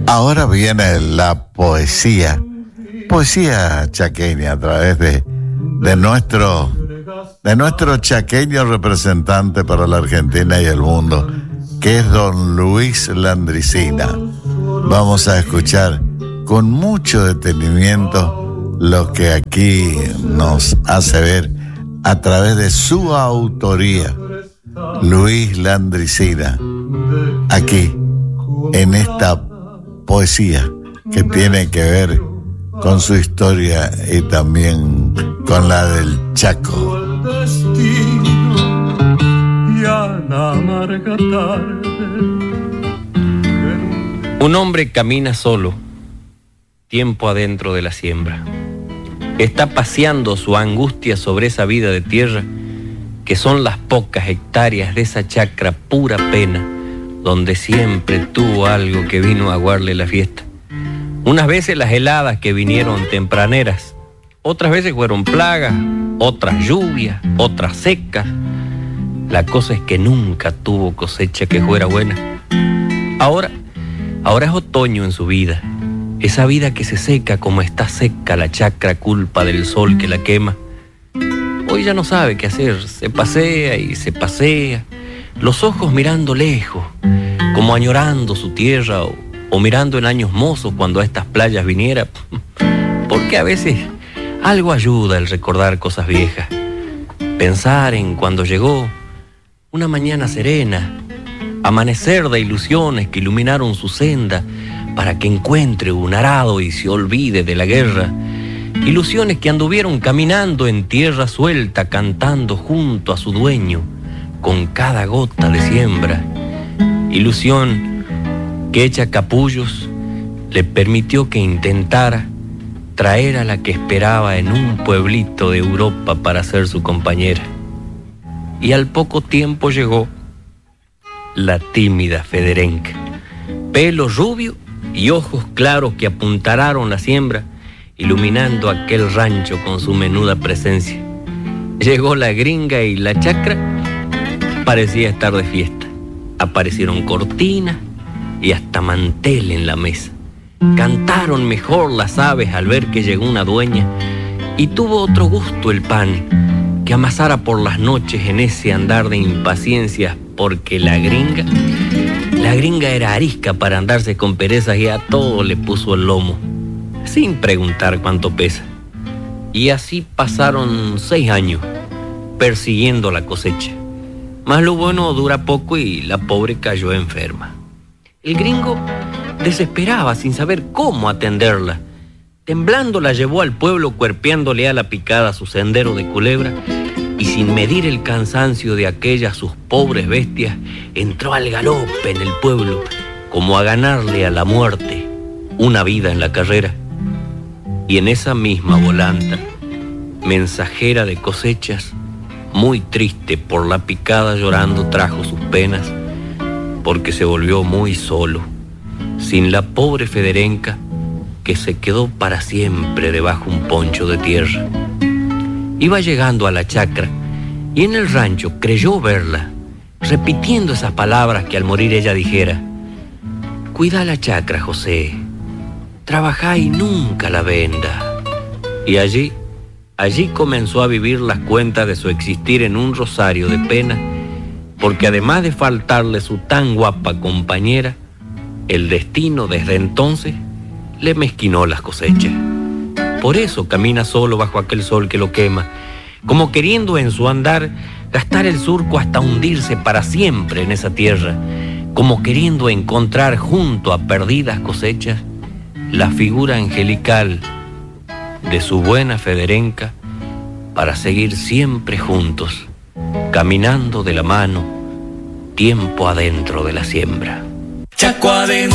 Ahora viene la poesía chaqueña a través de nuestro chaqueño representante para la Argentina y el mundo, que es don Luis Landricina. Vamos a escuchar con mucho detenimiento lo que aquí nos hace ver a través de su autoría, Luis Landricina, aquí en esta poesía que tiene que ver con su historia y también con la del Chaco. Un hombre camina solo, tiempo adentro de la siembra. Está paseando su angustia sobre esa vida de tierra que son las pocas hectáreas de esa chacra pura pena, donde siempre tuvo algo que vino a aguarle la fiesta. Unas veces las heladas que vinieron tempraneras, otras veces fueron plagas, otras lluvias, otras secas. La cosa es que nunca tuvo cosecha que fuera buena. Ahora es otoño en su vida, esa vida que se seca como está seca la chacra culpa del sol que la quema. Hoy ya no sabe qué hacer, se pasea y se pasea, los ojos mirando lejos, como añorando su tierra o mirando en años mozos cuando a estas playas viniera, porque a veces algo ayuda el recordar cosas viejas, pensar en cuando llegó una mañana serena, amanecer de ilusiones que iluminaron su senda para que encuentre un arado y se olvide de la guerra, ilusiones que anduvieron caminando en tierra suelta, cantando junto a su dueño con cada gota de siembra, ilusión que hecha capullos le permitió que intentara traer a la que esperaba en un pueblito de Europa para ser su compañera. Y al poco tiempo llegó la tímida Federenca, pelo rubio y ojos claros que apuntalaron la siembra, iluminando aquel rancho con su menuda presencia. Llegó la gringa y la chacra parecía estar de fiesta. Aparecieron cortinas y hasta mantel en la mesa. Cantaron mejor las aves al ver que llegó una dueña, y tuvo otro gusto el pan que amasara por las noches en ese andar de impaciencias, porque la gringa era arisca para andarse con perezas y a todo le puso el lomo, sin preguntar cuánto pesa. Y así pasaron 6 años persiguiendo la cosecha. Mas lo bueno dura poco y la pobre cayó enferma. El gringo desesperaba sin saber cómo atenderla. Temblando la llevó al pueblo, cuerpeándole a la picada su sendero de culebra, y sin medir el cansancio de aquellas sus pobres bestias, entró al galope en el pueblo, como a ganarle a la muerte una vida en la carrera. Y en esa misma volanta, mensajera de cosechas, muy triste por la picada llorando trajo sus penas, porque se volvió muy solo, sin la pobre Federenca, que se quedó para siempre debajo un poncho de tierra. Iba llegando a la chacra y en el rancho creyó verla, repitiendo esas palabras que al morir ella dijera: cuida la chacra, José, trabajá y nunca la venda. Y allí comenzó a vivir las cuentas de su existir en un rosario de pena, porque además de faltarle su tan guapa compañera, el destino desde entonces le mezquinó las cosechas. Por eso camina solo bajo aquel sol que lo quema, como queriendo en su andar gastar el surco hasta hundirse para siempre en esa tierra, como queriendo encontrar junto a perdidas cosechas la figura angelical de su buena Federenca, para seguir siempre juntos, caminando de la mano, tiempo adentro de la siembra. Chaco adentro.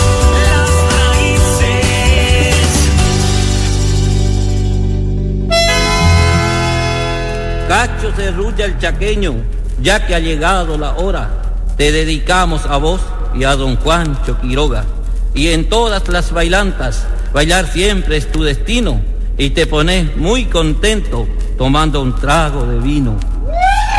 Cacho se rulla el chaqueño, ya que ha llegado la hora. Te dedicamos a vos y a don Juancho Quiroga. Y en todas las bailantas, bailar siempre es tu destino. Y te pones muy contento tomando un trago de vino.